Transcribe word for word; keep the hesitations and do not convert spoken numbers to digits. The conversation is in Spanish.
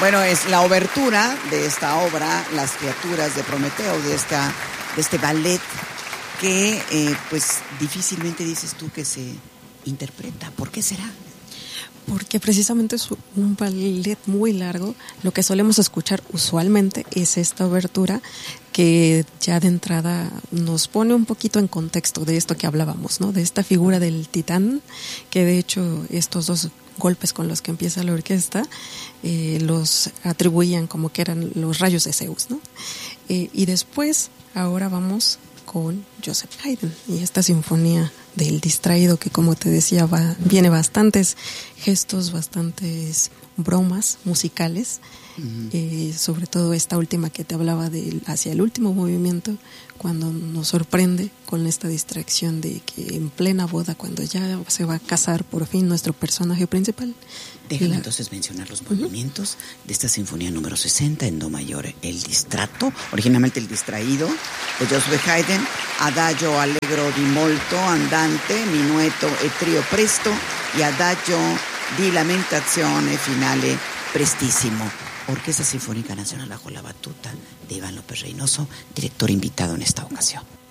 Bueno, es la obertura de esta obra, Las criaturas de Prometeo, de, esta, de este ballet que eh, pues difícilmente dices tú que se interpreta. ¿Por qué será? Porque precisamente es un ballet muy largo. Lo que solemos escuchar usualmente es esta obertura que ya de entrada nos pone un poquito en contexto de esto que hablábamos, ¿no? De esta figura del titán, que de hecho estos dos golpes con los que empieza la orquesta eh, los atribuían como que eran los rayos de Zeus, ¿no? Eh, y después, ahora vamos con Joseph Haydn y esta sinfonía del distraído que, como te decía, va, viene bastantes gestos, bastantes bromas musicales. Uh-huh. eh, sobre todo esta última que te hablaba de hacia el último movimiento, cuando nos sorprende con esta distracción de que en plena boda, cuando ya se va a casar por fin nuestro personaje principal. Déjame la... entonces mencionar los uh-huh. movimientos de esta sinfonía número sesenta en do mayor. El distrato, originalmente el distraído de Joseph Haydn, adagio allegro di molto andante, minueto e trio presto y adagio di lamentazione finale prestissimo. Orquesta Sinfónica Nacional bajo la batuta de Iván López Reynoso, director invitado en esta ocasión.